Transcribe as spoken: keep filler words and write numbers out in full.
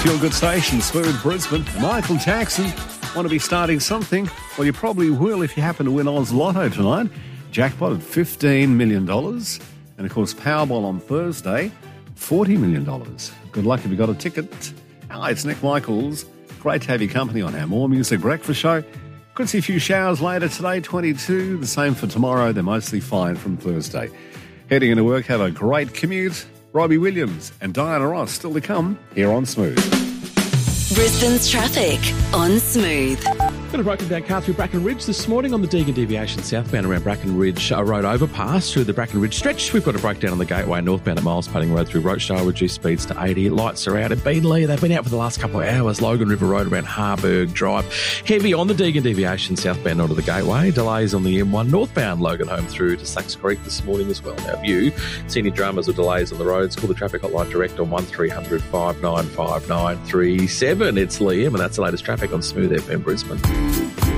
Feel Good Station, Smooth Brisbane. Michael Jackson. Want to be starting something? Well, you probably will if you happen to win Oz Lotto tonight. Jackpot at fifteen million dollars. And, of course, Powerball on Thursday, forty million dollars. Good luck if you got a ticket. Hi, it's Nick Michaels. Great to have your company on our More Music Breakfast Show. Could see a few showers later today, twenty-two. The same for tomorrow. They're mostly fine from Thursday. Heading into work, have a great commute. Robbie Williams and Diana Ross still to come here on Smooth. Brisbane's traffic on Smooth. Got a broken down car through Bracken Ridge this morning on the Deagon Deviation southbound around Bracken Ridge uh, Road overpass through the Bracken Ridge stretch. We've got a breakdown on the Gateway northbound at Miles Pudding Road through Rochdale. Reduced speeds to eighty. Lights are out at Beanley. They've been out for the last couple of hours. Logan River Road around Harburg Drive. Heavy on the Deagon Deviation southbound onto the Gateway. Delays on the M one northbound Logan Home through to Sacks Creek this morning as well. Now, if you see any dramas or delays on the roads, call the traffic hotline direct on one three hundred five nine five nine three seven. It's Liam, and that's the latest traffic on Smooth F M Brisbane.